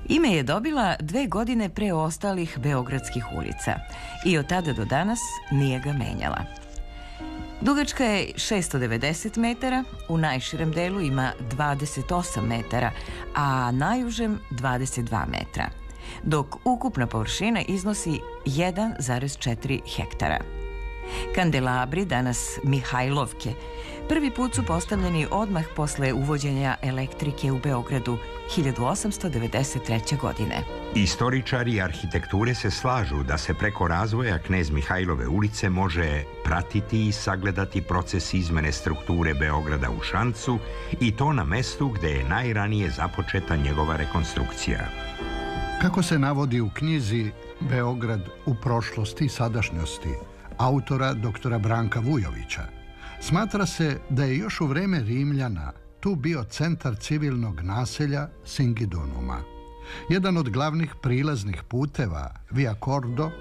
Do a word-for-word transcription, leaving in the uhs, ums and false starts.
Ime je dobila dve godine pre ostalih beogradskih ulica i od tada do danas nije ga menjala. Dugačka je šesto devedeset metara, u najširem delu ima dvadeset osam metara, a najužem dvadeset dva metra, dok ukupna površina iznosi jedan zarez četiri hektara. Kandelabri, danas Mihajlovke, prvi put su postavljeni odmah posle uvođenja elektrike u Beogradu hiljadu osamsto devedeset treće. godine. Istoričari arhitekture se slažu da se preko razvoja Knez Mihajlove ulice može pratiti i sagledati proces izmene strukture Beograda u Šancu i to na mestu gde je najranije započeta njegova rekonstrukcija. Kako se navodi u knjizi Beograd u prošlosti i sadašnjosti autora doktora Branka Vujovića, smatra se da je još u vreme Rimljana tu bio centar civilnog naselja Singidunuma. Jedan od glavnih prilaznih puteva, Via Cordo,